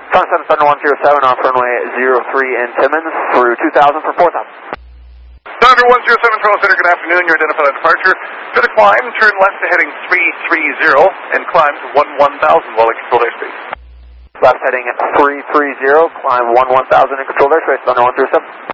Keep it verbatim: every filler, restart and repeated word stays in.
Sunset Thunder one zero seven off runway zero three in Timmins through two thousand for four thousand. Thunder one zero seven, Toronto Center, good afternoon. You're identified on departure. To the climb, turn left to heading three three zero and climb to one one thousand while in controlled airspace. Left heading at three three zero, climb one one thousand in controlled airspace, Thunder one zero seven.